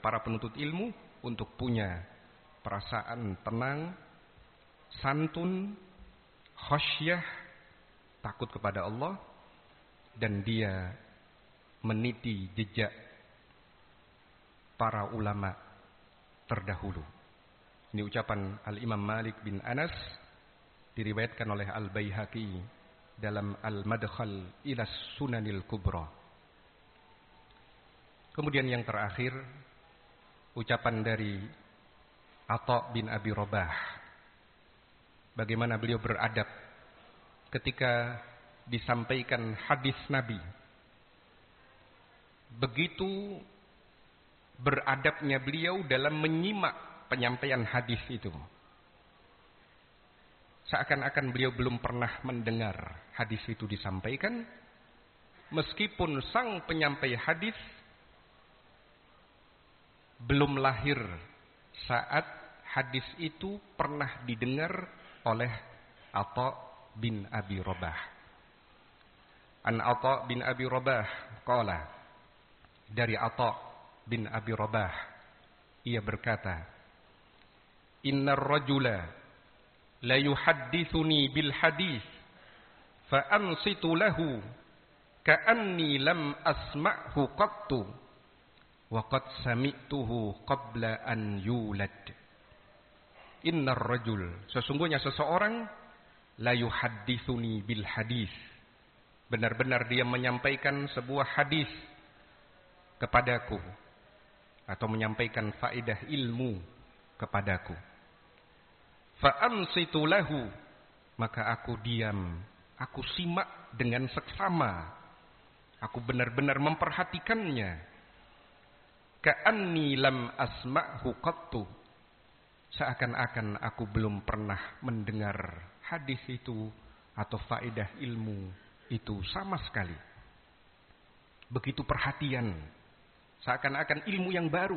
para penuntut ilmu untuk punya perasaan tenang, santun, khasyah, takut kepada Allah, dan dia meniti jejak para ulama terdahulu. Ini ucapan Al-Imam Malik bin Anas, diriwayatkan oleh Al-Baihaqi dalam Al-Madkhal ila Sunanil Kubra. Kemudian yang terakhir, ucapan dari Atha bin Abi Rabah. Bagaimana beliau beradab ketika disampaikan hadis Nabi. Begitu beradabnya beliau dalam menyimak penyampaian hadis itu. Seakan-akan beliau belum pernah mendengar hadis itu disampaikan, meskipun sang penyampai hadis belum lahir saat hadis itu pernah didengar oleh Atha bin Abi Rabah. An Atha bin Abi Rabah qala, dari Atha bin Abi Rabah ia berkata, innar rajula la yuhaddithuni bil hadis fa ansitu lahu ka'anni lam asma'hu qattu wa qad sami'tuhu qabla an yulad. Innar rajul, sesungguhnya seseorang, la yuhaddithuni bil hadis, benar-benar dia menyampaikan sebuah hadis kepadaku atau menyampaikan faedah ilmu kepadaku. Fa ansitu lahu, maka aku diam, aku simak dengan seksama, aku benar-benar memperhatikannya. Ka'anni lam asma'hu qattu, seakan-akan aku belum pernah mendengar hadis itu atau faedah ilmu itu sama sekali. Begitu perhatian, seakan-akan ilmu yang baru.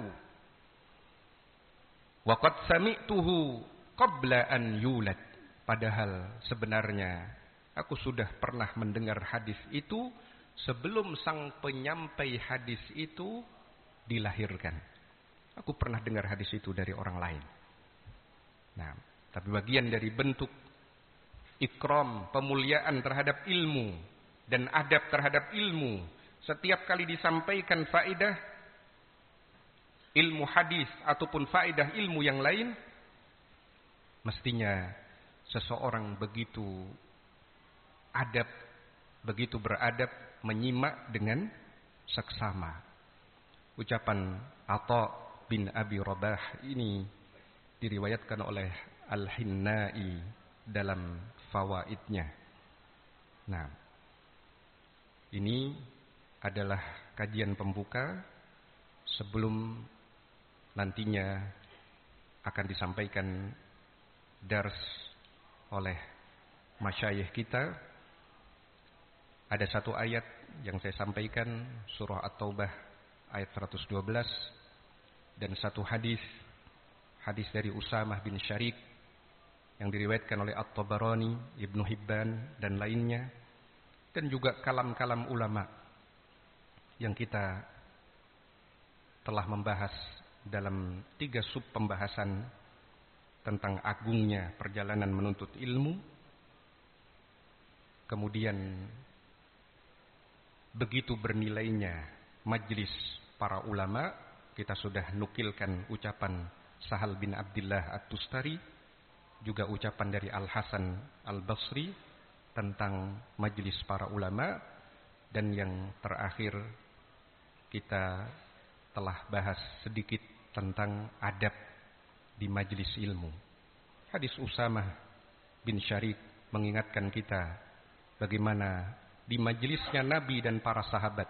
Wa qad sami'tuhu qabla an yulad, padahal sebenarnya aku sudah pernah mendengar hadis itu sebelum sang penyampai hadis itu dilahirkan. Aku pernah dengar hadis itu dari orang lain. Nah, tapi bagian dari bentuk ikram, pemuliaan terhadap ilmu dan adab terhadap ilmu, setiap kali disampaikan faedah ilmu hadis ataupun faedah ilmu yang lain, mestinya seseorang begitu adab, begitu beradab, menyimak dengan seksama. Ucapan Atha bin Abi Rabah ini diriwayatkan oleh Al-Hinnai dalam fawaidnya. Nah, ini adalah kajian pembuka sebelum nantinya akan disampaikan dars oleh masyayikh kita. Ada satu ayat yang saya sampaikan, surah At-Taubah ayat 112, dan satu hadis dari Usamah bin Syarik yang diriwayatkan oleh At-Tabarani, Ibnu Hibban dan lainnya, dan juga kalam-kalam ulama yang kita telah membahas dalam 3 sub pembahasan tentang agungnya perjalanan menuntut ilmu. Kemudian begitu bernilainya majlis para ulama, kita sudah nukilkan ucapan Sahal bin Abdullah At-Tustari, juga ucapan dari Al-Hasan Al-Basri tentang majlis para ulama, dan yang terakhir kita telah bahas sedikit tentang adab di majlis ilmu. Hadis Usamah bin Syarik mengingatkan kita bagaimana di majlisnya Nabi dan para sahabat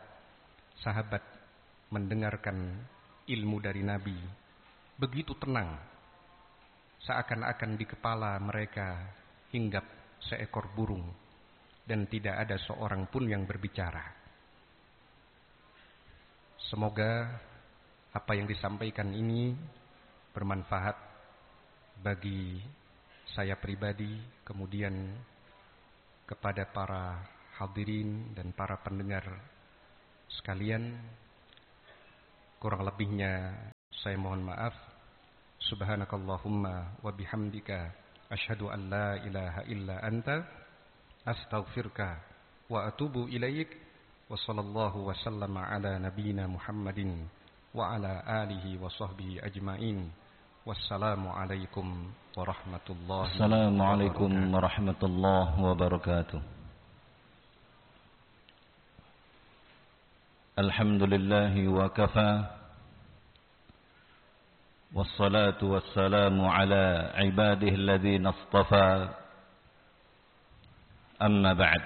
mendengarkan ilmu dari Nabi begitu tenang, seakan-akan di kepala mereka hinggap seekor burung dan tidak ada seorang pun yang berbicara. Semoga apa yang disampaikan ini bermanfaat bagi saya pribadi, kemudian kepada para hadirin dan para pendengar sekalian. Kurang lebihnya Saya mohon maaf. Subhanakallahumma wa bihamdika asyhadu an la ilaha illa anta astaghfiruka wa atubu ilaik. Wa sallallahu wa sallama ala nabiyyina Muhammadin wa ala alihi wa sahbihi ajmain. Wassalamu alaikum warahmatullahi wabarakatuh. Assalamualaikum warahmatullahi wabarakatuh. Alhamdulillahi wa kafa. Wassalatu wassalamu ala ibadihi alladhina istafa. Amma ba'd.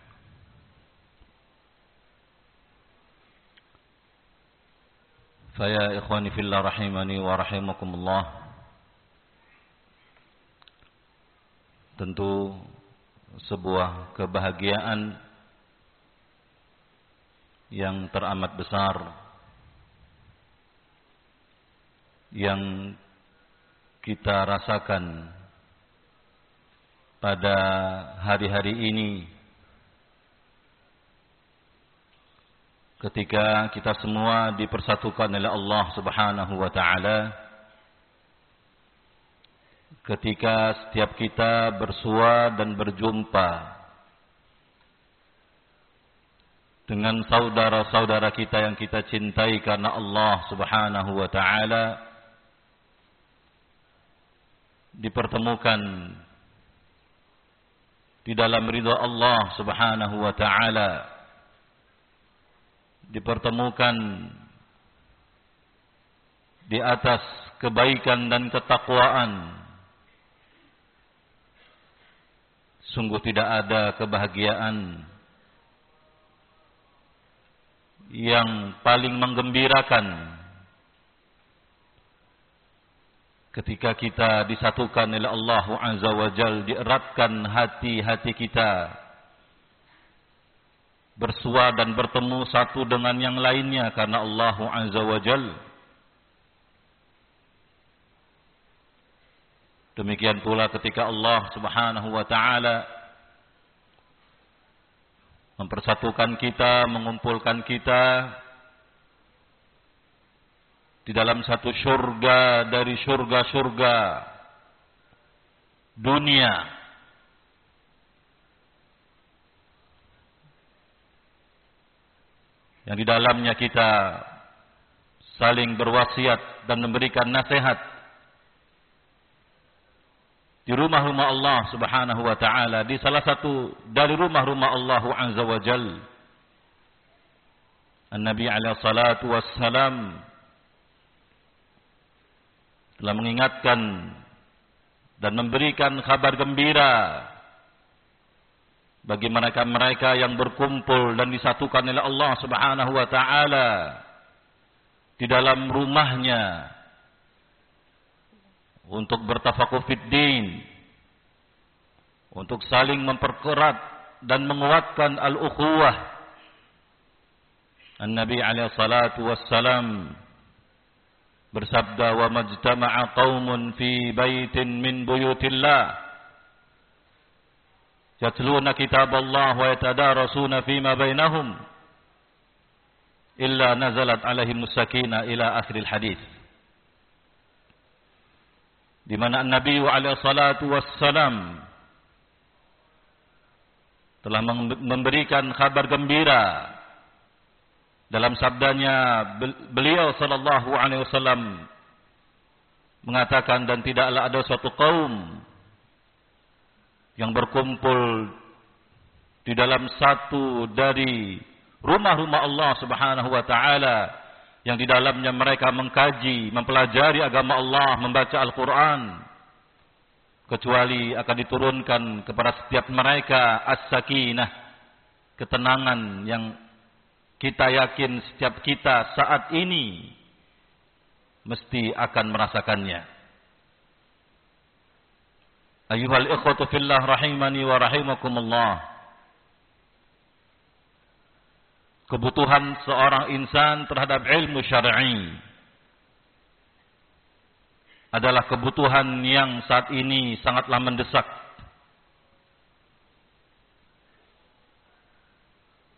Faya ikhwani fillah rahimani wa rahimakumullah. Tentu sebuah kebahagiaan yang teramat besar yang kita rasakan pada hari-hari ini ketika kita semua dipersatukan oleh Allah Subhanahu wa taala, ketika setiap kita bersua dan berjumpa dengan saudara-saudara kita yang kita cintai karena Allah Subhanahu wa taala, dipertemukan di dalam ridha Allah Subhanahu wa taala, dipertemukan di atas kebaikan dan ketakwaan. Sungguh tidak ada kebahagiaan yang paling menggembirakan ketika kita disatukan oleh Allah Azza wa Jalla, dieratkan hati-hati kita bersua dan bertemu satu dengan yang lainnya karena Allah Azza wa Jalla. Demikian pula ketika Allah Subhanahu wa taala mempersatukan kita, mengumpulkan kita di dalam satu surga dari surga-surga dunia, yang di dalamnya kita saling berwasiat dan memberikan nasihat di rumah-rumah Allah Subhanahu wa taala, di salah satu dari rumah-rumah Allah Azza wa Jalla. An-Nabi alaihi salatu wassalam telah mengingatkan dan memberikan kabar gembira bagi mereka-mereka yang berkumpul dan disatukan oleh Allah Subhanahu wa taala di dalam rumahnya untuk bertafakuh fid din, untuk saling memperkerat dan menguatkan al-ukhuwah. An-Nabi alaihi salatu wassalam bersabda, "Wa majtama'a qaumun fi baitin min buyutillah yatluna kitaballah wa yatadarasuna fima bainahum illa nazalat alaihimus sakinah," ila akhiril hadis. Di mana Nabi alaihi salatu wassalam telah memberikan kabar gembira dalam sabdanya. Beliau sallallahu alaihi wasallam mengatakan, dan tidaklah ada suatu kaum yang berkumpul di dalam satu dari rumah-rumah Allah Subhanahu wa taala, yang di dalamnya mereka mengkaji, mempelajari agama Allah, membaca Al-Quran, kecuali akan diturunkan kepada setiap mereka as-sakinah, ketenangan yang kita yakin setiap kita saat ini mesti akan merasakannya. Ayyuhal ikhwatu fillah rahimani wa rahimakumullah. Kebutuhan seorang insan terhadap ilmu syar'i adalah kebutuhan yang saat ini sangatlah mendesak.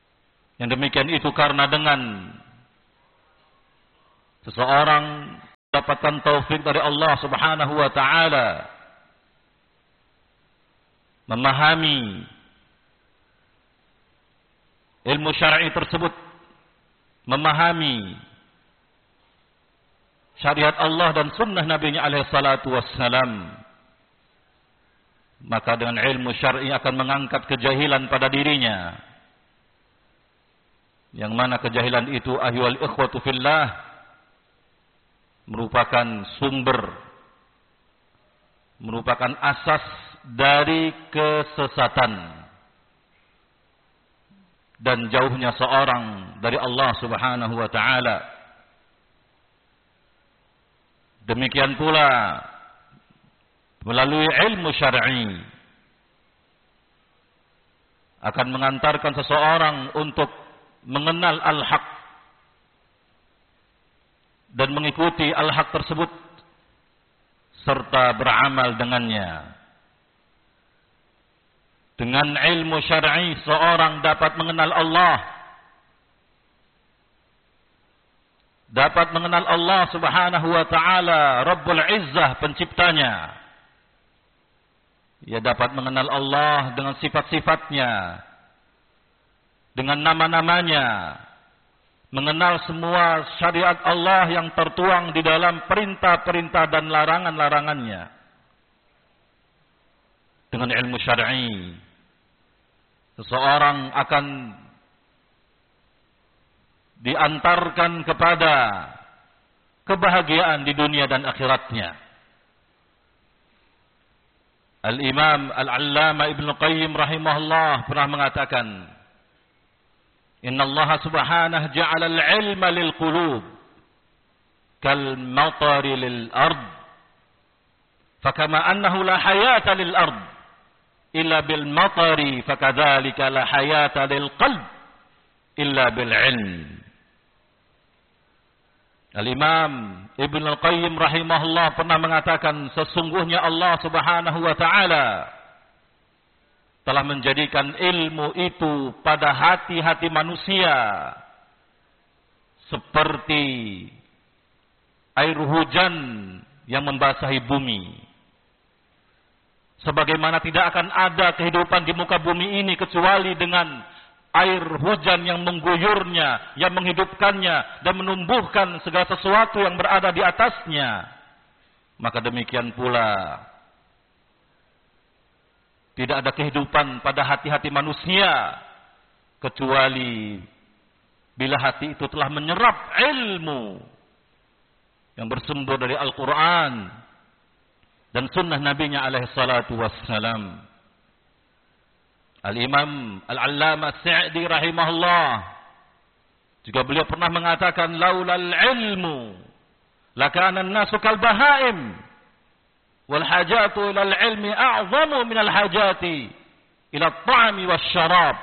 Yang demikian itu karena dengan seseorang dapatkan taufik dari Allah Subhanahu wa taala, memahami ilmu syar'i tersebut, memahami syariat Allah dan sunnah Nabi-Nya alaihi salatu wassalam, maka dengan ilmu syar'i akan mengangkat kejahilan pada dirinya, yang mana kejahilan itu ayyuhal ikhwatu fillah merupakan sumber, merupakan asas dari kesesatan dan jauhnya seorang dari Allah Subhanahu wa taala. Demikian pula melalui ilmu syar'i akan mengantarkan seseorang untuk mengenal al-haq dan mengikuti al-haq tersebut serta beramal dengannya. Dengan ilmu syar'i seorang dapat mengenal Allah, dapat mengenal Allah Subhanahu wa taala, Rabbul Izzah, penciptanya. Ia dapat mengenal Allah dengan sifat-sifatnya, dengan nama-namanya, mengenal semua syariat Allah yang tertuang di dalam perintah-perintah dan larangan-larangannya. Dengan ilmu syar'i seseorang akan diantarkan kepada kebahagiaan di dunia dan akhiratnya. Al-Imam Al-Allama Ibn Qayyim rahimahullah pernah mengatakan, Inna Allah subhanahu ja'ala al-ilma lil-qulub kal-matari lil-ard fakama annahu la hayata lil-ard illa bil-matari fakadzalika la hayata lil-qalb illa bil-ilm. Al-Imam Ibn Al-Qayyim rahimahullah pernah mengatakan, sesungguhnya Allah Subhanahu wa taala telah menjadikan ilmu itu pada hati-hati manusia seperti air hujan yang membasahi bumi. Sebagaimana tidak akan ada kehidupan di muka bumi ini kecuali dengan air hujan yang mengguyurnya, yang menghidupkannya dan menumbuhkan segala sesuatu yang berada di atasnya. Maka demikian pula tidak ada kehidupan pada hati-hati manusia kecuali bila hati itu telah menyerap ilmu yang bersumber dari Al-Quran dan sunnah Nabi-Nya alaihi salatu wassalam. Al-Imam Al-Allama As-Sa'di rahimahullah juga beliau pernah mengatakan, laulal ilmu lakana an-nasu kal bahaim wal hajatu ilal ilmi a'zamu minal hajati ila at-ta'ami wasyarab.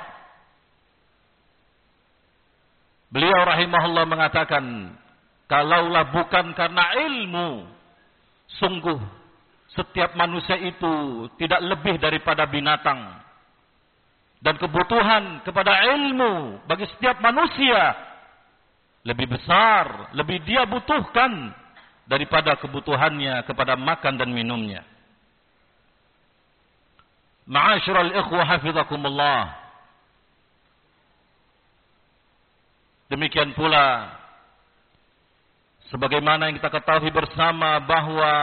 Beliau rahimahullah mengatakan, kalaulah bukan karena ilmu, sungguh setiap manusia itu tidak lebih daripada binatang. Dan kebutuhan kepada ilmu bagi setiap manusia lebih besar, lebih dia butuhkan daripada kebutuhannya kepada makan dan minumnya. Ma'asyiral ikhwah hafizakumullah. Demikian pula sebagaimana yang kita ketahui bersama bahwa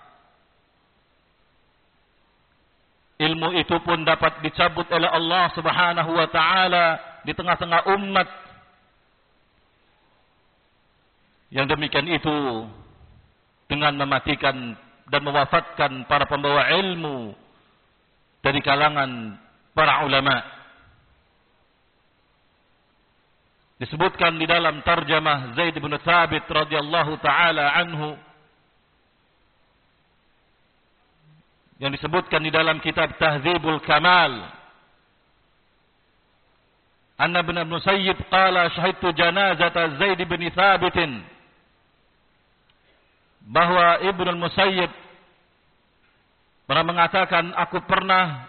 ilmu itu pun dapat dicabut oleh Allah Subhanahu wa taala di tengah-tengah umat. Yang demikian itu dengan mematikan dan mewafatkan para pembawa ilmu dari kalangan para ulama. Disebutkan di dalam tarjamah Zaid bin Thabit radhiyallahu taala anhu, yang disebutkan di dalam kitab Tahdzibul Kamal, anna ibn Musayyib qala syahidtu janazata Zaid bin Thabit, bahwa Ibnu Musayyib pernah mengatakan, aku pernah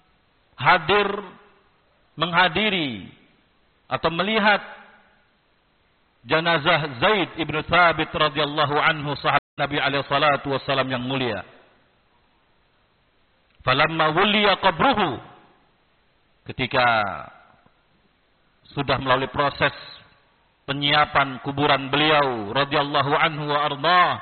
menghadiri atau melihat jenazah Zaid ibn Thabit radhiyallahu anhu, sahabat Nabi alaihi salatu wassalam yang mulia. Falamma wuliya qabruhu, ketika sudah melalui proses penyiapan kuburan beliau radhiyallahu anhu wa ardhah,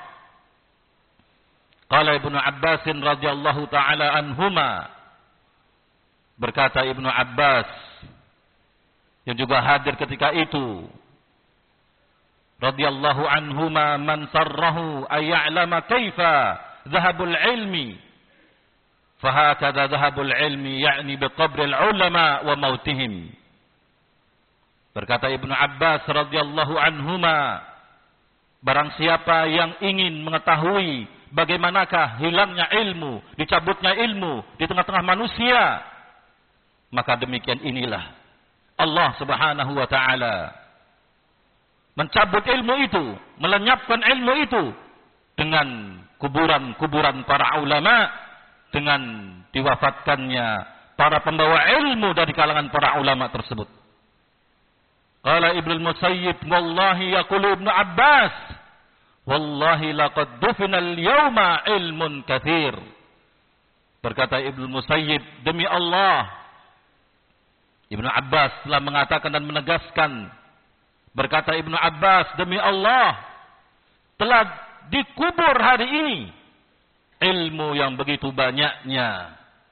qala Ibnu Abbas radhiyallahu taala anhuma, berkata Ibnu Abbas yang juga hadir ketika itu, radhiyallahu anhuma, man sarrahu ay ya'lama kaifa dhahabul ilmi fahakadha dhahabul ilmi, yakni biqabril ulama wa mautihim. Berkata Ibnu Abbas radhiyallahu anhuma, barang siapa yang ingin mengetahui bagaimanakah hilangnya ilmu, dicabutnya ilmu di tengah-tengah manusia, maka demikian inilah Allah Subhanahu wa taala mencabut ilmu itu, melenyapkan ilmu itu dengan kuburan-kuburan para ulama, dengan diwafatkannya para pembawa ilmu dari kalangan para ulama tersebut. Qala Ibnu Musayyib, wallahi yaqulu Ibnu Abbas, wallahi laqad dufina al-yawma ilmun katsir. Berkata Ibnu Musayyib, demi Allah, Ibnu Abbas telah mengatakan dan menegaskan, berkata Ibnu Abbas, demi Allah, telah dikubur hari ini ilmu yang begitu banyaknya.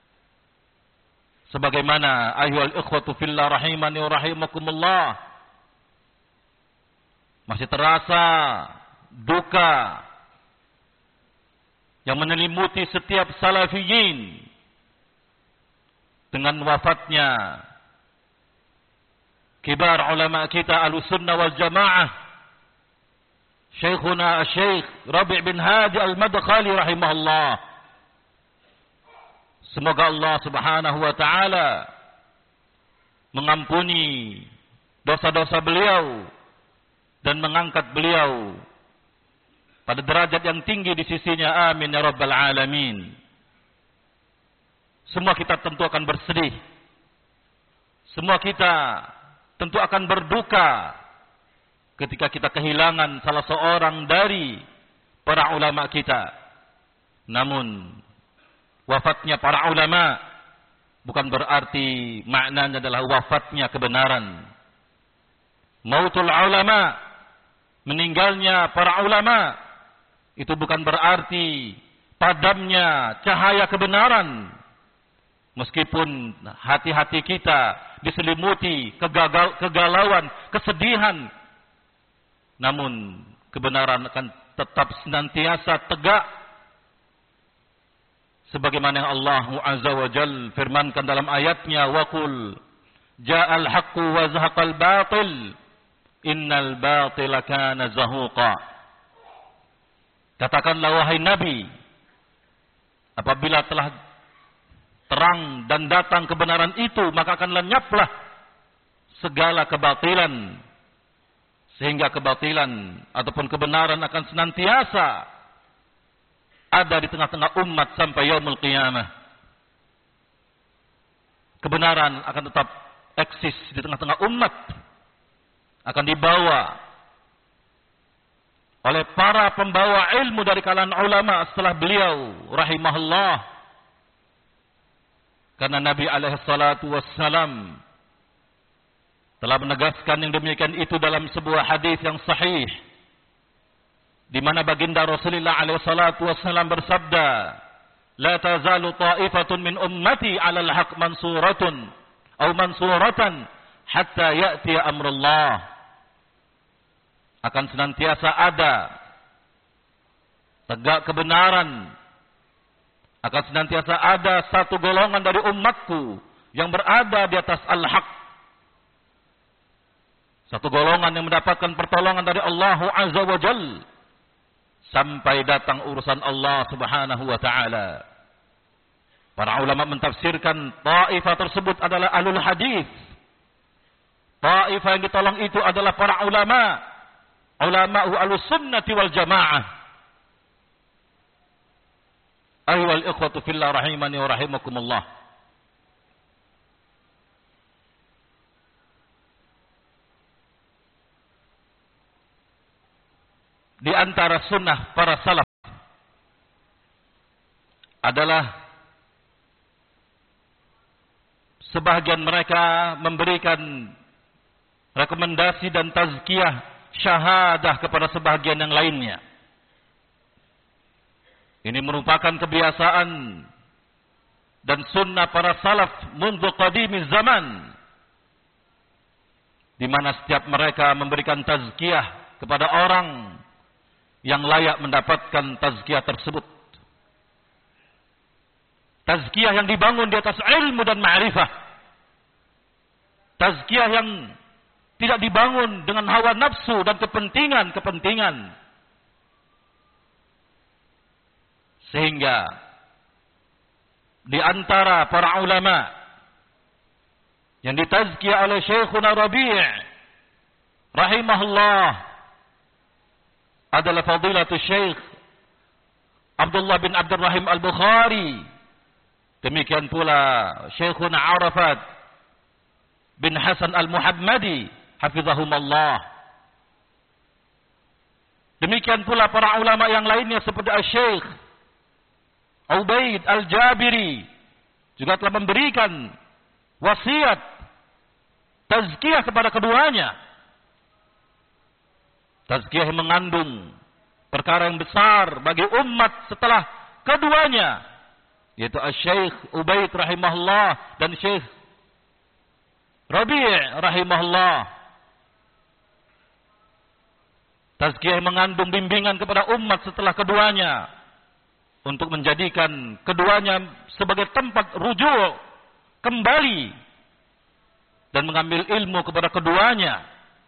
Sebagaimana ayyuhal ikhwatu fillah rahimani wa rahimakumullah, masih terasa duka yang menyelimuti setiap salafiyin dengan wafatnya kibar ulama kita Ahlussunnah wal Jamaah, Syekhuna Syekh Rabi' bin Hadi Al-Madkhali rahimahullah. Semoga Allah Subhanahu wa taala mengampuni dosa-dosa beliau dan mengangkat beliau pada derajat yang tinggi di sisinya. Amin ya rabbal alamin. Semua kita tentu akan bersedih. Semua kita tentu akan berduka ketika kita kehilangan salah seorang dari para ulama kita. Namun wafatnya para ulama bukan berarti maknanya adalah wafatnya kebenaran. Mautul ulama, meninggalnya para ulama, itu bukan berarti padamnya cahaya kebenaran. Meskipun hati-hati kita diselimuti kegalauan, kesedihan, namun kebenaran akan tetap senantiasa tegak. Sebagaimana yang Allah Azza wa Jal firmankan dalam ayatnya, wa qul ja'al haqqu wa zahaqal batil innal batila kana zahuqa. Katakanlah wahai Nabi, apabila telah terang dan datang kebenaran itu, maka akan lenyaplah segala kebatilan, sehingga kebatilan ataupun kebenaran akan senantiasa ada di tengah-tengah umat sampai yaumul qiyamah. Kebenaran akan tetap eksis di tengah-tengah umat, akan dibawa oleh para pembawa ilmu dari kalangan ulama setelah beliau rahimahullah. Karena Nabi alaihi salatu wassalam telah menegaskan yang demikian itu dalam sebuah hadis yang sahih, di mana baginda Rasulullah alaihi salatu wassalam bersabda, la tazalu ta'ifatun min ummati 'alal haqq mansuratun aw mansuratan hatta ya'ti amrullah. Akan senantiasa ada tegak kebenaran, akan senantiasa ada satu golongan dari umatku yang berada di atas al-haq, satu golongan yang mendapatkan pertolongan dari Allah Azza wa Jal sampai datang urusan Allah Subhanahu wa taala. Para ulama mentafsirkan taifah tersebut adalah ahlul hadis. Taifah yang ditolong itu adalah para ulama, ulama ahlus sunnati wal jamaah. Ayyuhal ikhwatu fillah rahimani wa rahimakumullah. Di antara sunnah para salaf adalah sebahagian mereka memberikan rekomendasi dan tazkiyah syahadah kepada sebahagian yang lainnya. Ini merupakan kebiasaan dan sunnah para salaf mundu qadimi zaman, di mana setiap mereka memberikan tazkiyah kepada orang yang layak mendapatkan tazkiyah tersebut. Tazkiyah yang dibangun di atas ilmu dan ma'rifah. Tazkiyah yang tidak dibangun dengan hawa nafsu dan kepentingan-kepentingan. Sehingga di antara para ulama yang ditazkiyah oleh Syekhuna Rabi' rahimahullah adalah Fadilatul Syekh Abdullah bin Abdurrahim Al-Bukhari. Demikian pula Syekhuna Arafat bin Hasan Al-Muhammadi hafizahumullah. Demikian pula para ulama yang lainnya seperti Syekh Ubaid Al-Jabiri juga telah memberikan wasiat tazkiyah kepada keduanya. Tazkiyah yang mengandung perkara yang besar bagi umat setelah keduanya, yaitu Syekh Ubaid rahimahullah dan Syekh Rabi' rahimahullah. Tazkiyah mengandung bimbingan kepada umat setelah keduanya, untuk menjadikan keduanya sebagai tempat rujuk kembali dan mengambil ilmu kepada keduanya,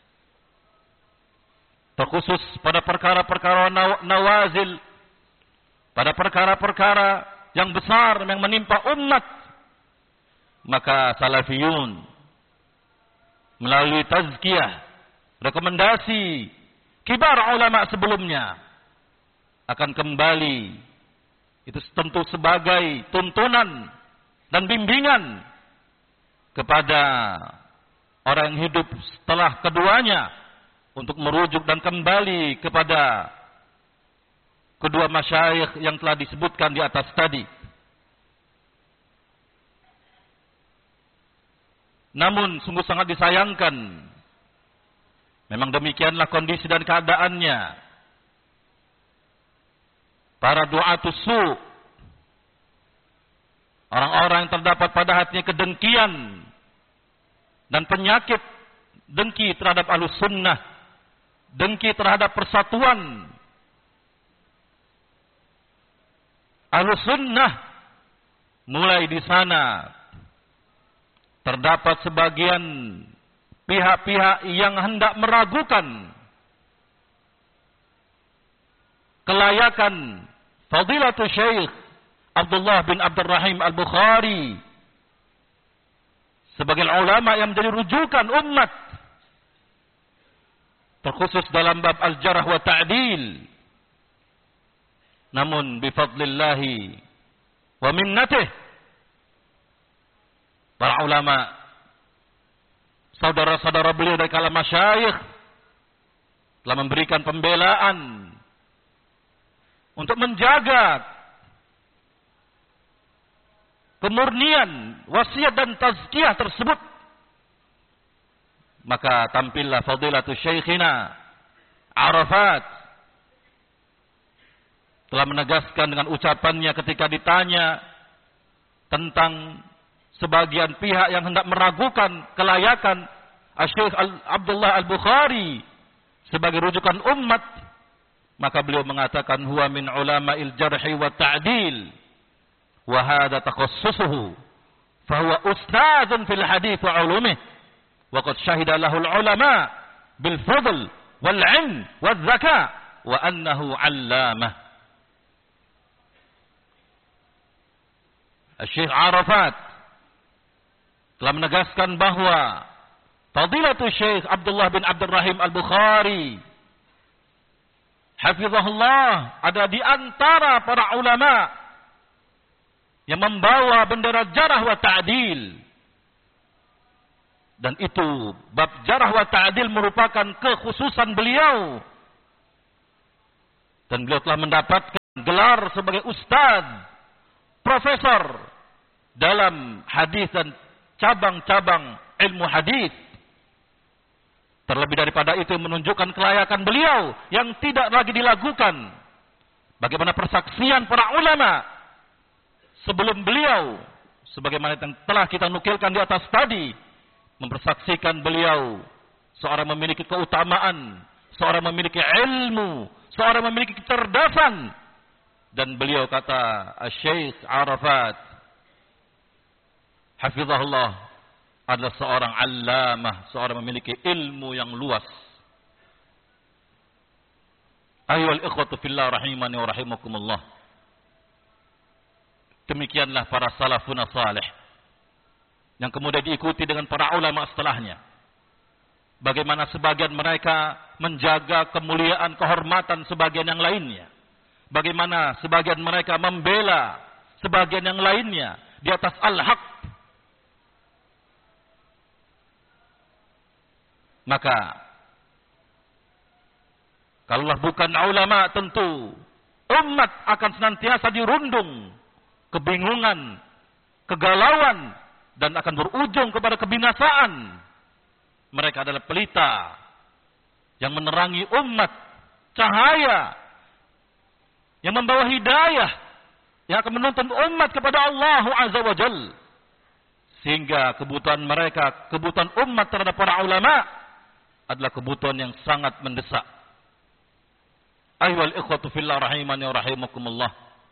terkhusus pada perkara-perkara nawazil, pada perkara-perkara yang besar yang menimpa umat. Maka salafiyun melalui tazkiyah, rekomendasi kibar ulama sebelumnya, akan kembali, itu tentu sebagai tuntunan dan bimbingan kepada orang yang hidup setelah keduanya, untuk merujuk dan kembali kepada kedua masyayikh yang telah disebutkan di atas tadi. Namun sungguh sangat disayangkan, memang demikianlah kondisi dan keadaannya. Para du'atus su', orang-orang yang terdapat pada hatinya kedengkian dan penyakit dengki terhadap Ahlus Sunnah, dengki terhadap persatuan Ahlus Sunnah. Mulai di sana terdapat sebagian pihak-pihak yang hendak meragukan kelayakan Fadilatul Syekh Abdullah bin Abdurrahim Al-Bukhari sebagai ulama yang menjadi rujukan umat, terkhusus dalam bab al-jarh wa ta'dil. Namun bifadlillahi wa minnatih, para ulama, saudara-saudara beliau dari kalangan masyayikh, telah memberikan pembelaan untuk menjaga kemurnian wasiat dan tazkiyah tersebut. Maka tampillah Fadilatul Syekhina Arafat telah menegaskan dengan ucapannya ketika ditanya tentang sebagian pihak yang hendak meragukan kelayakan Syekh Abdullah Al-Bukhari sebagai rujukan umat, maka beliau mengatakan huwa min ulama'il jarhi wa ta'dil wa hadha takhassusuhu fa huwa ustadzun fil hadits wa ulumih wa qad syahida lahu al-ulama bil fadl wal 'ilm wal zaka wa annahu 'allamah. Syekh Arafat telah menegaskan bahwa Fadilatul Syekh Abdullah bin Abdurrahim Al-Bukhari hafizahullah ada di antara para ulama yang membawa bendera jarh wa ta'dil. Dan itu bab jarh wa ta'dil merupakan kekhususan beliau. Dan beliau telah mendapatkan gelar sebagai ustaz profesor dalam hadis dan cabang-cabang ilmu hadis. Terlebih daripada itu menunjukkan kelayakan beliau yang tidak lagi dilakukan. Bagaimana persaksian para ulama sebelum beliau, sebagaimana yang telah kita nukilkan di atas tadi, mempersaksikan beliau seorang memiliki keutamaan, seorang memiliki ilmu, seorang memiliki kecerdasan. Dan beliau kata, Syekh Arafat hafizahullah adalah seorang allamah, seorang memiliki ilmu yang luas. Ayyuhal ikhwatu fillah rahimani wa rahimakumullah. Demikianlah para salafun salih yang kemudian diikuti dengan para ulama setelahnya. Bagaimana sebagian mereka menjaga kemuliaan, kehormatan sebagian yang lainnya. Bagaimana sebagian mereka membela sebagian yang lainnya di atas al-haq. Maka kalaulah bukan ulama, tentu umat akan senantiasa dirundung kebingungan, kegalauan, dan akan berujung kepada kebinasaan. Mereka adalah pelita yang menerangi umat, cahaya yang membawa hidayah, yang akan menuntun umat kepada Allah Azza wa Jalla. Sehingga kebutuhan mereka, kebutuhan umat terhadap para ulama adalah kebutuhan yang sangat mendesak. Ayyuhal ikhwatu fillah rahimani wa rahimakumullah.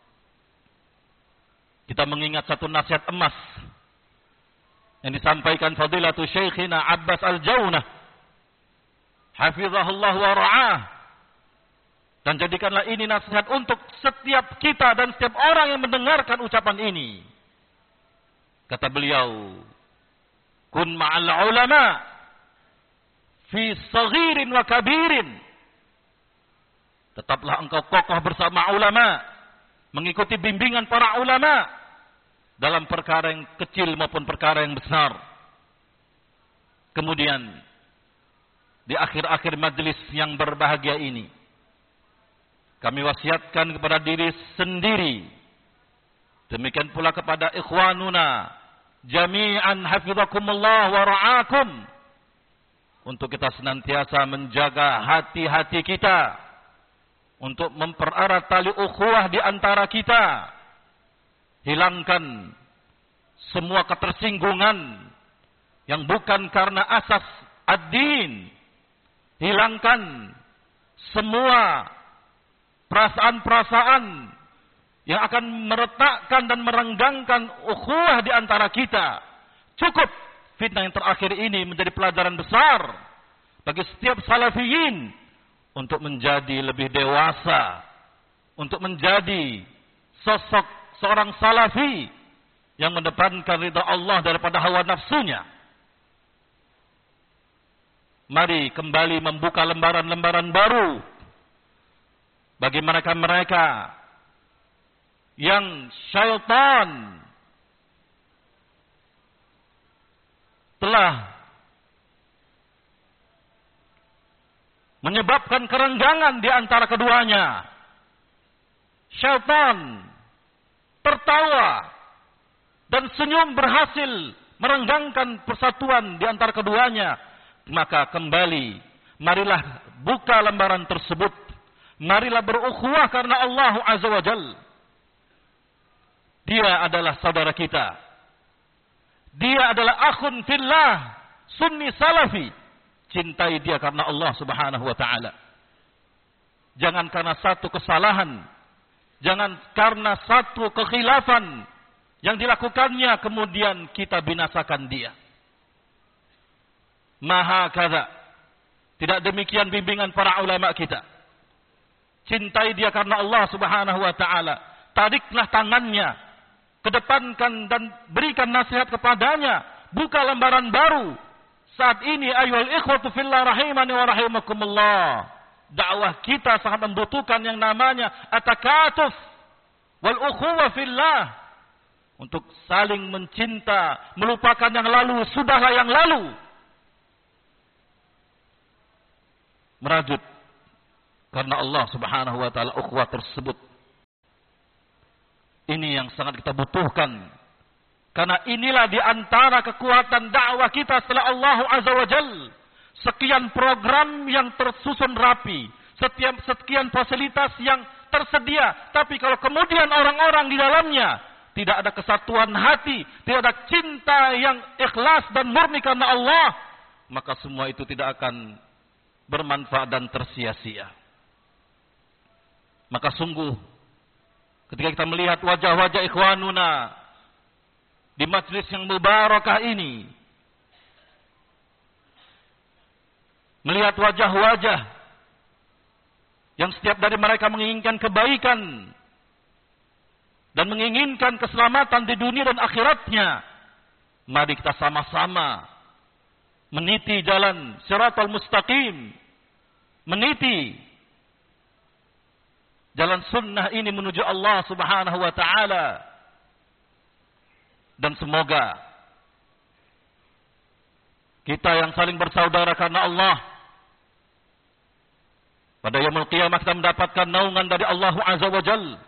Kita mengingat satu nasihat emas yang disampaikan fadilatu Syekhina Abbas Al-Jaunah hafizahullah wa ra'ah. Dan jadikanlah ini nasihat untuk setiap kita dan setiap orang yang mendengarkan ucapan ini. Kata beliau, kun ma'al ulama fi saghirin wa kabirin. Tetaplah engkau kokoh bersama ulama, mengikuti bimbingan para ulama dalam perkara yang kecil maupun perkara yang besar. Kemudian di akhir-akhir majlis yang berbahagia ini, kami wasiatkan kepada diri sendiri, demikian pula kepada ikhwanuna jami'an hafizakumullah wa ra'akum, untuk kita senantiasa menjaga hati-hati kita, untuk mempererat tali ukhuwah di antara kita. Hilangkan semua ketersinggungan yang bukan karena asas ad-din. Hilangkan semua perasaan-perasaan yang akan meretakkan dan merenggangkan ukhuwah di antara kita. Cukup fitnah yang terakhir ini menjadi pelajaran besar bagi setiap salafiyin untuk menjadi lebih dewasa, untuk menjadi sosok seorang salafi yang mendepankan ridha Allah daripada hawa nafsunya. Mari kembali membuka lembaran-lembaran baru bagi mereka-mereka yang syaitan telah menyebabkan kerenggangan di antara keduanya. Syaitan tertawa dan senyum berhasil merenggangkan persatuan di antara keduanya. Maka kembali, marilah buka lembaran tersebut. Marilah berukhuwah karena Allah Azza wa Jalla. Dia adalah saudara kita. Dia adalah akhun fillah, sunni salafi. Cintai dia karena Allah Subhanahu wa ta'ala. Jangan karena satu kesalahan, jangan karena satu kekhilafan yang dilakukannya kemudian kita binasakan dia. Maha kadza. Tidak demikian bimbingan para ulama kita. Cintai dia karena Allah Subhanahu wa ta'ala. Tariklah tangannya, kedepankan dan berikan nasihat kepadanya. Buka lembaran baru. Saat ini ayyuhal ikhwatu fillah rahimani wa rahimakumullah, dakwah kita sangat membutuhkan yang namanya at-takatuf wal ukhuwah fillah, untuk saling mencinta, melupakan yang lalu, sudahlah yang lalu. Merajut karena Allah Subhanahu wa taala ukhuwah tersebut. Ini yang sangat kita butuhkan. Karena inilah di antara kekuatan dakwah kita setelah Allah Azza wa Jal. Sekian program yang tersusun rapi. Sekian fasilitas yang tersedia. Tapi kalau kemudian orang-orang di dalamnya tidak ada kesatuan hati, tidak ada cinta yang ikhlas dan murni karena Allah, maka semua itu tidak akan bermanfaat dan tersia-sia. Maka sungguh ketika kita melihat wajah-wajah ikhwanuna di majlis yang mubarakah ini, melihat wajah-wajah yang setiap dari mereka menginginkan kebaikan dan menginginkan keselamatan di dunia dan akhiratnya, mari kita sama-sama meniti jalan Shiratal Mustaqim, meniti jalan sunnah ini menuju Allah Subhanahu wa taala. Dan semoga kita yang saling bersaudara karena Allah, pada yaumul qiyamah kita mendapatkan naungan dari Allah Azza wa Jalla.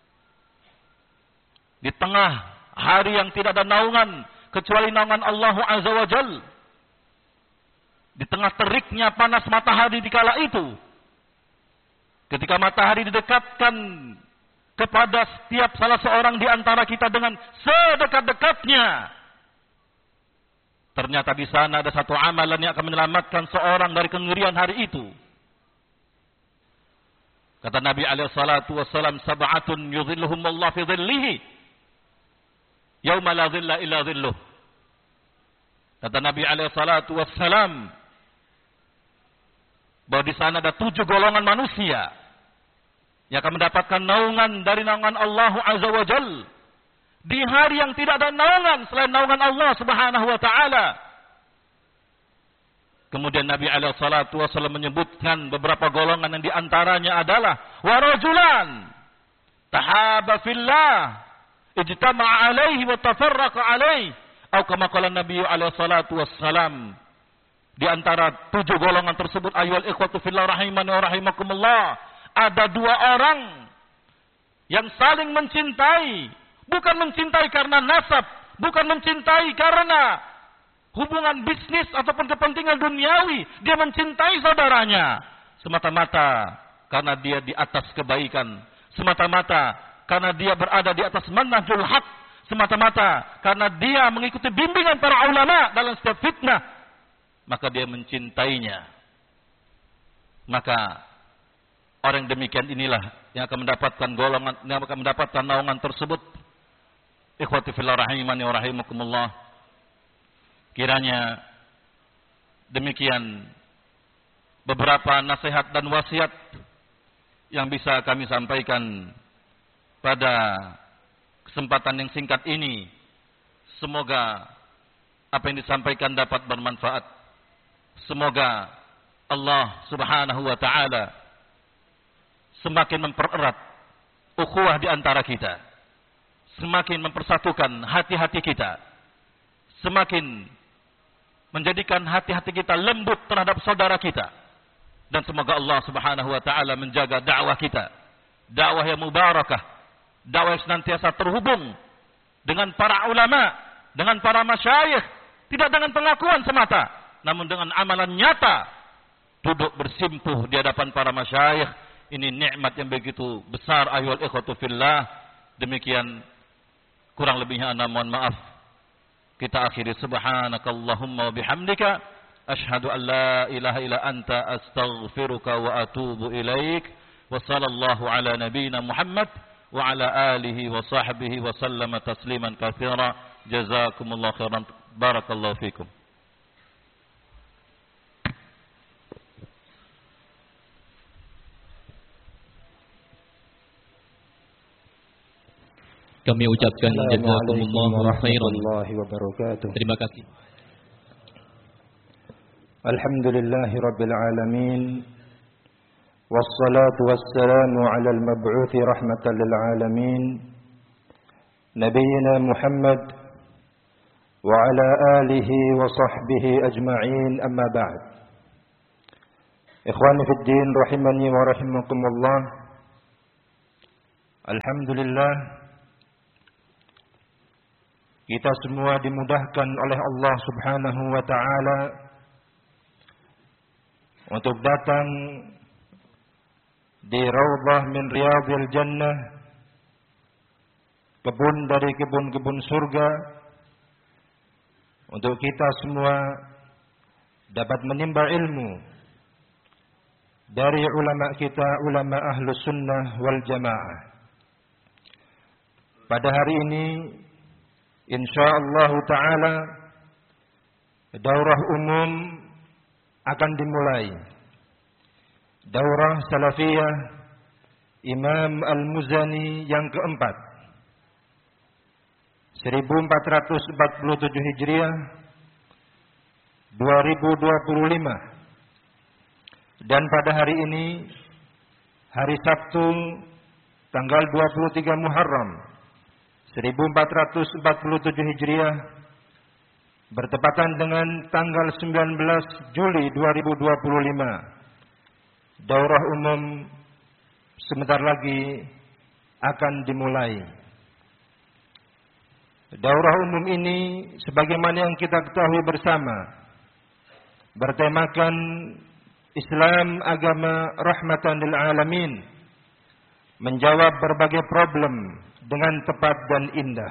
Di tengah hari yang tidak ada naungan kecuali naungan Allah Azza wa Jalla. Di tengah teriknya panas matahari di kala itu, ketika matahari didekatkan kepada setiap salah seorang di antara kita dengan sedekat-dekatnya, ternyata di sana ada satu amalan yang akan menyelamatkan seorang dari kengerian hari itu. Kata Nabi alaihi salatu wassalam, sab'atun yudhilluhumullah fi dhillihi yauma la dhilla illa dhilluh. Kata Nabi alaihi salatu wassalam, bahwa di sana ada 7 golongan manusia yang akan mendapatkan naungan dari naungan Allah Azza wa Jalla di hari yang tidak ada naungan selain naungan Allah Subhanahu wa taala. Kemudian Nabi alaihi salatu wasallam menyebutkan beberapa golongan yang di antaranya adalah wa rajulan tahaba fillah ijtama'a alaihi wa tafarraqa alaihi, atau kama qala Nabi alaihi salatu wassalam. Di antara 7 golongan tersebut, ayyuhal ikhwatu fillah rahimani wa rahimakumullah, ada 2 orang yang saling mencintai, bukan mencintai karena nasab, bukan mencintai karena hubungan bisnis ataupun kepentingan duniawi. Dia mencintai saudaranya semata-mata karena dia di atas kebaikan, semata-mata karena dia berada di atas manhajul haq, semata-mata karena dia mengikuti bimbingan para ulama dalam setiap fitnah, maka dia mencintainya. Maka orang demikian inilah yang akan mendapatkan golongan, yang akan mendapatkan naungan tersebut. Ikhwati fillah rahimani wa rahimakumullah. Kiranya demikian beberapa nasihat dan wasiat yang bisa kami sampaikan pada kesempatan yang singkat ini. Semoga apa yang disampaikan dapat bermanfaat. Semoga Allah Subhanahu wa taala semakin mempererat ukhuwah di antara kita, semakin mempersatukan hati-hati kita, semakin menjadikan hati-hati kita lembut terhadap saudara kita, dan semoga Allah Subhanahu wa taala menjaga dakwah kita, dakwah yang mubarakah, dakwah yang senantiasa terhubung dengan para ulama, dengan para masyayikh, tidak dengan pengakuan semata, namun dengan amalan nyata, duduk bersimpuh di hadapan para masyayikh. Ini nikmat yang begitu besar, ayyuhal ikhwatu fillah. Demikian kurang lebihnya ana mohon maaf. Kita akhiri subhanakallahumma wa bihamdika asyhadu an la ilaha illa anta astaghfiruka wa atubu ilaik. Wa sallallahu ala nabiyyina Muhammad wa ala alihi wa sahbihi wa sallama tasliman katsira. Jazakumullahu khairan. Barakallahu fikum. Kami ucapkan jazakumullahu khairan. Terima kasih. Alhamdulillahi rabbil alamin. Wassalatu wassalamu ala al-mab'uthi rahmatan lil alamin. Nabiyyina Muhammad wa ala alihi wa sahbihi ajma'in, amma ba'd. Ikhwani fid din rahimani wa rahimakumullah. Alhamdulillah, kita semua dimudahkan oleh Allah Subhanahu wa taala untuk datang di Raudhah min Riyadhil Jannah, kebun dari kebun-kebun surga, untuk kita semua dapat menimba ilmu dari ulama kita, ulama Ahlus Sunnah wal Jamaah. Pada hari ini insyaallah taala daurah umum akan dimulai. Daurah Salafiyah Imam Al-Muzani yang keempat, 1447 Hijriah 2025. Dan pada hari ini, hari Sabtu tanggal 23 Muharram 1447 Hijriah, bertepatan dengan tanggal 19 Juli 2025. Daurah umum sebentar lagi akan dimulai. Daurah umum ini sebagaimana yang kita ketahui bersama, bertemakan Islam agama rahmatan lil alamin, menjawab berbagai problem dengan tepat dan indah.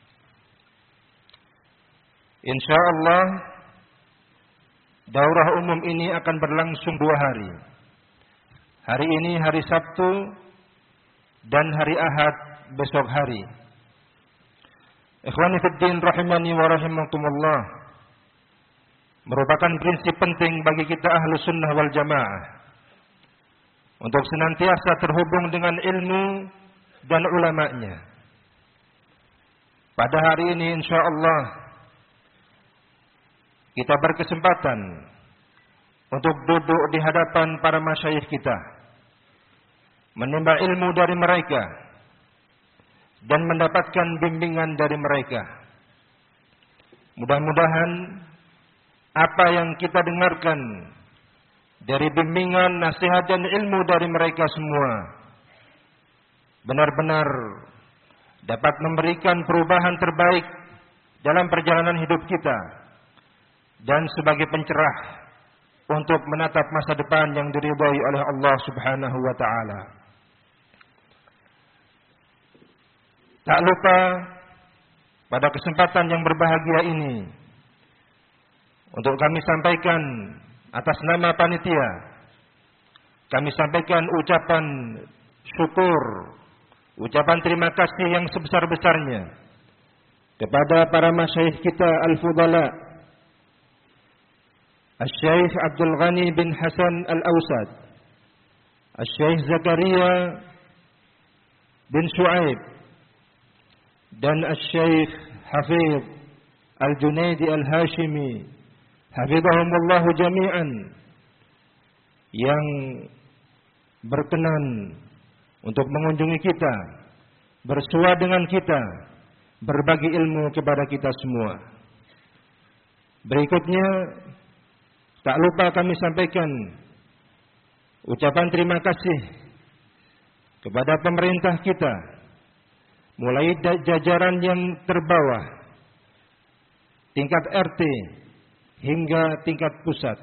Insyaallah daurah umum ini akan berlangsung 2 hari. Hari ini hari Sabtu dan hari Ahad besok hari. Ikhwani fid din rahimani wa rahimakumullah, merupakan prinsip penting bagi kita Ahlus Sunnah wal Jamaah untuk senantiasa terhubung dengan ilmu dan ulamanya. Pada hari ini insyaallah kita berkesempatan untuk duduk di hadapan para masyayikh kita, menimba ilmu dari mereka dan mendapatkan bimbingan dari mereka. Mudah-mudahan apa yang kita dengarkan dari bimbingan, nasihat dan ilmu dari mereka semua benar-benar dapat memberikan perubahan terbaik dalam perjalanan hidup kita dan sebagai pencerah untuk menatap masa depan yang diridhai oleh Allah Subhanahu wa taala. Tak lupa pada kesempatan yang berbahagia ini untuk kami sampaikan atas nama panitia, kami sampaikan ucapan syukur, ucapan terima kasih yang sebesar-besarnya kepada para masyayikh kita al-fudala, Al-Syeikh Abdul Ghani bin Hasan Al-Awsad, Al-Syeikh Zakaria bin Shu'aib, dan Al-Syeikh Hafidh Al-Junaidi Al-Hashimi, hafizahumullahu jami'an, yang berkenan untuk mengunjungi kita, bersua dengan kita, berbagi ilmu kepada kita semua. Berikutnya tak lupa kami sampaikan ucapan terima kasih kepada pemerintah kita, mulai jajaran yang terbawah, tingkat RT hingga tingkat pusat.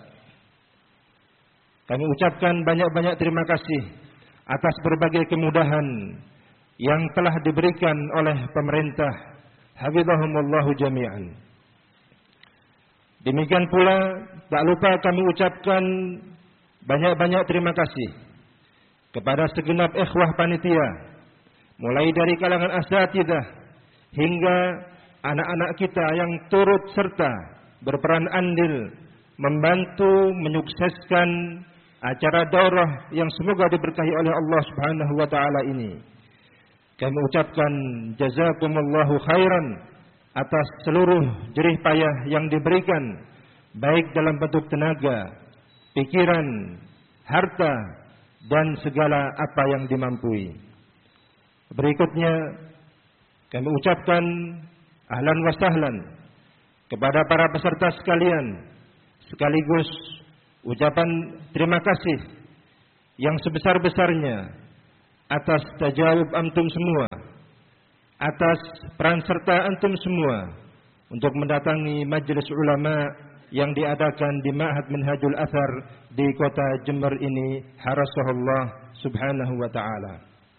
Kami ucapkan banyak-banyak terima kasih atas berbagai kemudahan yang telah diberikan oleh pemerintah, hafizahumullahu jami'an. Demikian pula tak lupa kami ucapkan banyak-banyak terima kasih kepada segenap ikhwah panitia, mulai dari kalangan asatidzah hingga anak-anak kita yang turut serta berperan andil membantu menyukseskan acara daurah yang semoga diberkahi oleh Allah Subhanahu wa taala ini. Kami ucapkan jazakumullahu khairan atas seluruh jerih payah yang diberikan, baik dalam bentuk tenaga, pikiran, harta, dan segala apa yang dimampui. Berikutnya kami ucapkan ahlan wa sahlan kepada para peserta sekalian, sekaligus ucapan terima kasih yang sebesar-besarnya atas tajawub antum semua atas peran serta antum semua untuk mendatangi majelis ulama yang diadakan di Ma'had Minhajul Athar di kota Jember ini, harasahullah subhanahu wa ta'ala.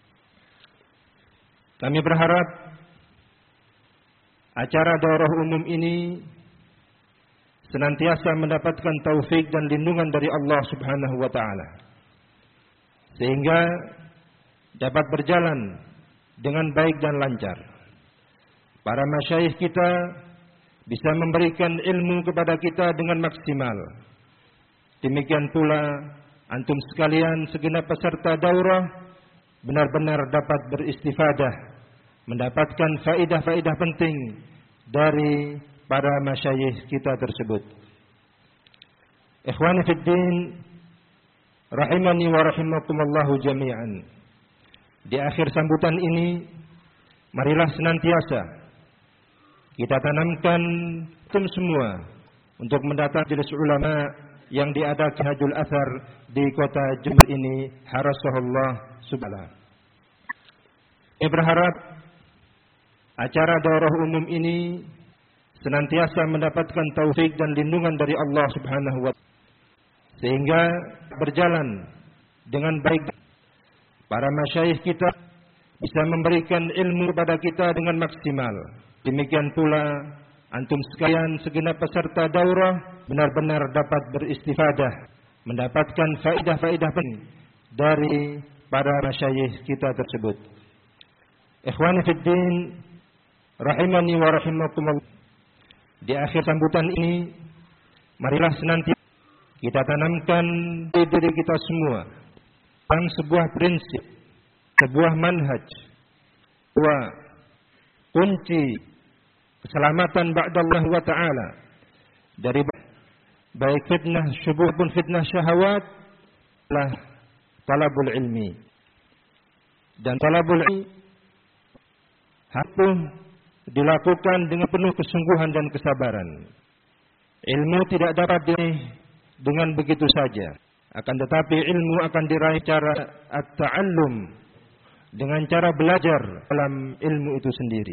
Kami berharap acara daurah umum ini senantiasa mendapatkan taufik dan lindungan dari Allah subhanahu wa ta'ala, sehingga dapat berjalan dengan baik dan lancar. Para masyayikh kita bisa memberikan ilmu kepada kita dengan maksimal. Demikian pula antum sekalian segenap peserta daurah benar-benar dapat beristifadah, mendapatkan faidah-faidah penting dari para masyayikh kita tersebut. Ikhwani fid din, rahimani wa rahimakumullahu jami'an. Di akhir sambutan ini, marilah senantiasa kita tanamkan tim semua untuk mendatangi majelis ulama yang diadakan Hajul Athar di kota Jember ini, harasahullah subhanahu. Saya berharap acara daurah umum ini senantiasa mendapatkan taufik dan lindungan dari Allah subhanahu wa ta'ala, sehingga berjalan dengan baik. Para masyayikh kita bisa memberikan ilmu kepada kita dengan maksimal. Demikian pula antum sekalian segenap peserta daurah benar-benar dapat beristifadah, mendapatkan faidah-faidah penting dari para masyayikh kita tersebut. Ikhwani fid din, rahimani wa rahimakumullah. Di akhir sambutan ini, marilah senantiasa kita tanamkan di diri kita semua tentang sebuah prinsip, sebuah manhaj, sebuah kunci keselamatan ba'dallah wa ta'ala dari baik fitnah syubuh pun fitnah syahwat lah talabul ilmi. Dan talabul ilmi harus dilakukan dengan penuh kesungguhan dan kesabaran. Ilmu tidak dapat diraih dengan begitu saja, akan tetapi ilmu akan diraih cara at-ta'allum, dengan cara belajar dalam ilmu itu sendiri.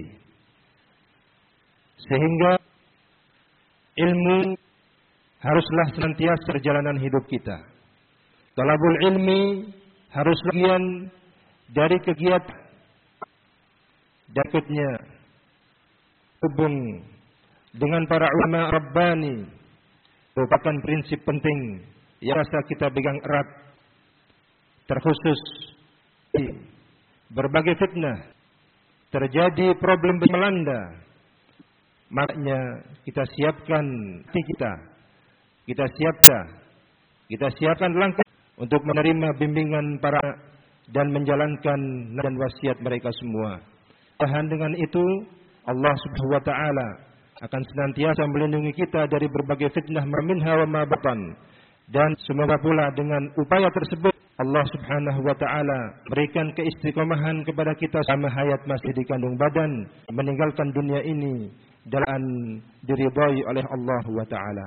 Sehingga ilmu haruslah senantiasa perjalanan hidup kita. Talabul ilmi harus bagian dari kegiatan berikutnya hubung dengan para ulama rabbani merupakan prinsip penting yang rasa kita pegang erat, terkhusus di berbagai fitnah terjadi, problem melanda. Makanya kita siapkan hati kita siapkan langkah untuk menerima bimbingan para dan menjalankan dan wasiat mereka semua. Tahan dengan itu, Allah Subhanahu wa taala akan senantiasa melindungi kita dari berbagai fitnah minha wa ma batan. Dan semoga pula dengan upaya tersebut Allah Subhanahu wa taala berikan keistiqomahan kepada kita sama hayat masih di kandung badan, meninggalkan dunia ini dalam diridhai oleh Allah wa taala.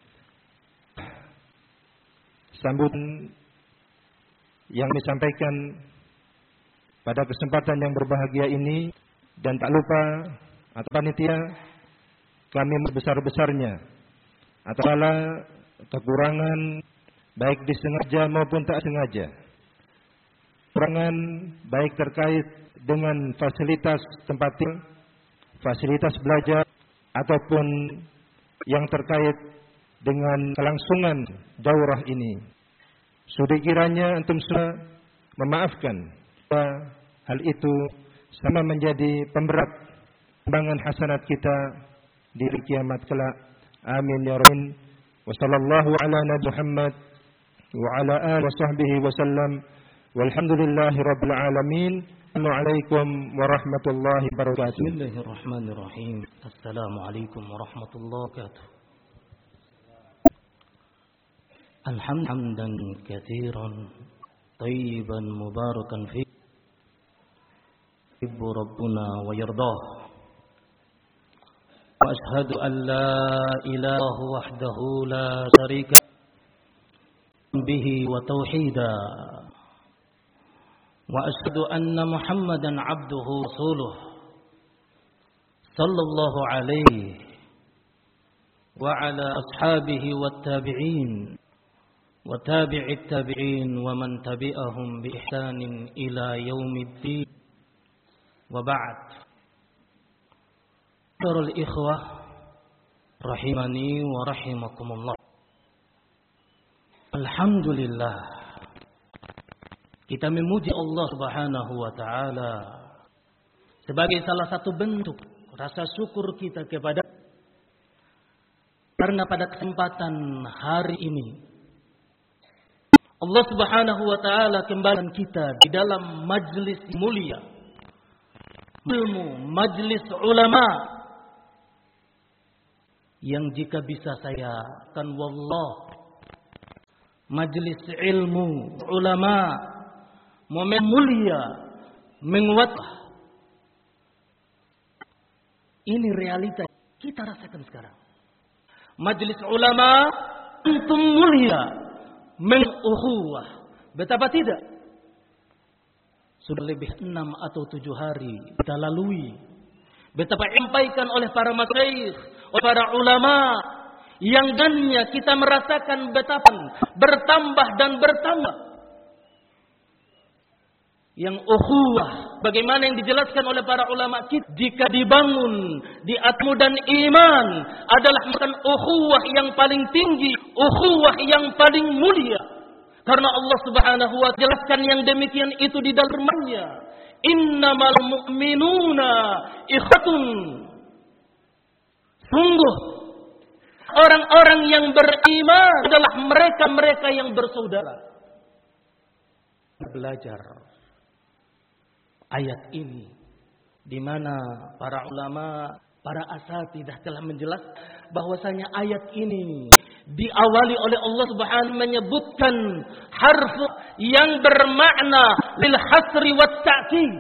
Sambutan yang disampaikan pada kesempatan yang berbahagia ini, dan tak lupa atau panitia kami besar-besarnya atas segala kekurangan baik disengaja maupun tak sengaja. Kekurangan baik terkait dengan fasilitas tempat tinggal, fasilitas belajar, ataupun yang terkait dengan kelangsungan daurah ini. Sudah kiranya antum semua memaafkan hal itu sama menjadi pemberat timbangan hasanat kita di hari kiamat kelak. Amin ya rabbal. Wa sallallahu ala nabi Muhammad wa ala alihi wa sahbihi wa sallam. Walhamdulillahi rabbil alamin. Assalamualaikum warahmatullahi wabarakatuh. Bismillahirrahmanirrahim. Assalamualaikum warahmatullahi wabarakatuh. Hamdan katsiran tayyiban mubarakan fi yuhibbu rabbuna wa yardah. Wa ashhadu an la ilaha wahdahu la syarika bihi wa tauhida. Wa ashhadu anna Muhammadan abduhu rasuluh sallallahu alaihi wa ala ashabihi wattabi'in wa tabi'it tabi'in wa man tabi'ahum bi ihsanin ila yaumiddin wa ba'd. Para ikhwah rahimani wa rahimakumullah. Alhamdulillah, kita memuji Allah Subhanahu wa taala sebagai salah satu bentuk rasa syukur kita kepada, karena pada kesempatan hari ini Allah Subhanahu wa taala kembali kita di dalam majlis mulia, ilmu, majlis ulama, yang jika bisa saya akan wallah, majlis ilmu ulama, momen mulia, menguatkan. Ini realita kita rasakan sekarang. Majlis ulama antum mulia, menguhuwah. Betapa tidak? Sudah lebih 6 atau 7 hari kita lalui. Betapa disampaikan oleh para masyayikh, oleh para ulama, yang dengannya kita merasakan betapa bertambah dan bertambah. Yang ukhuwah, bagaimana yang dijelaskan oleh para ulama kita, jika dibangun di atmu dan iman adalah bukan ukhuwah yang paling tinggi, ukhuwah yang paling mulia. Karena Allah Subhanahu wa ta'ala jelaskan yang demikian itu di dalam firman-Nya, innamal mu'minuna ikhwatun. Sungguh orang-orang yang beriman adalah mereka-mereka yang bersaudara. Belajar ayat ini, di mana para ulama, para asatidzah telah menjelaskan bahwasanya ayat ini diawali oleh Allah Subhanahu menyebutkan harf yang bermakna lil hasri wat ta'kid,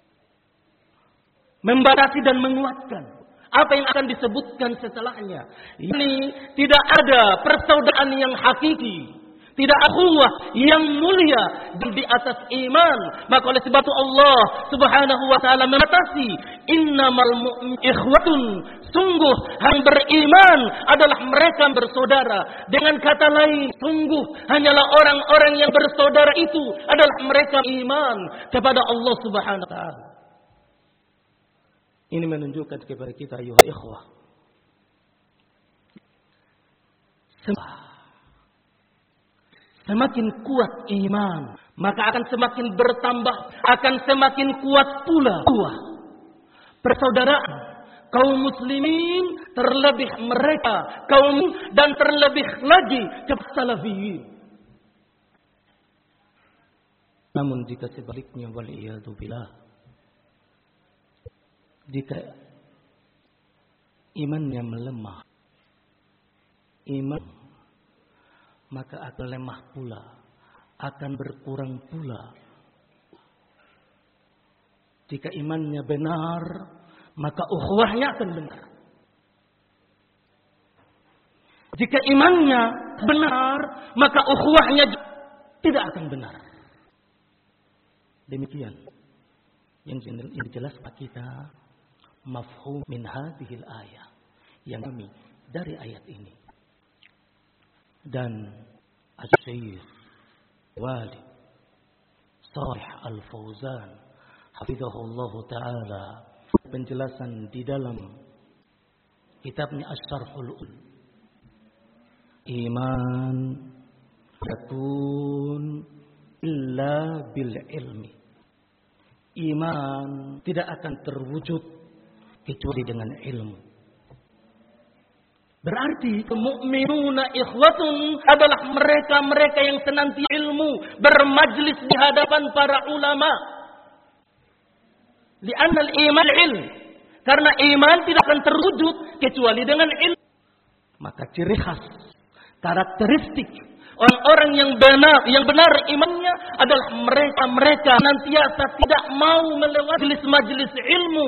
membatasi dan menguatkan apa yang akan disebutkan setelahnya. Ini tidak ada persaudaraan yang hakiki, tidak ukhuwah yang mulia di atas iman. Maka oleh sebab itu Allah Subhanahu wa taala membatasi, innamal mu'min ikhwatun. Sungguh yang beriman adalah mereka bersaudara. Dengan kata lain, sungguh hanyalah orang-orang yang bersaudara itu adalah mereka iman kepada Allah Subhanahu wa taala. Ini menunjukkan kepada kita, ayuha ikhwah, semakin kuat iman, maka akan semakin bertambah, akan semakin kuat pula persaudaraan kaum muslimin, terlebih mereka kaum, dan terlebih lagi kepada salafiyin. Namun jika sebaliknya, waliyadu billah, jika imannya melemah, maka akan lemah pula, akan berkurang pula. Jika imannya benar, maka ukhuwahnya akan benar. Jika imannya benar, maka ukhuwahnya tidak akan benar. Demikian yang jelas Pak kita mafhum min hadhil ayah, yang kami dari ayat ini. Dan Asy-Syaikh Walid Shalih Al-Fauzan hafizahullahu taala penjelasan di dalam kitabnya Asy-Syarhul Usul, iman yakun illa bil ilmi. Iman tidak akan terwujud kecuali dengan ilmu. Berarti mu'minuna ikhwatun adalah mereka-mereka yang senantiasa ilmu, bermajlis di hadapan para ulama. Li'anna al-iman ilm. Karena iman tidak akan terwujud kecuali dengan ilmu. Maka ciri khas, karakteristik orang-orang yang benar imannya adalah mereka-mereka senantiasa tidak mau melewati majelis ilmu,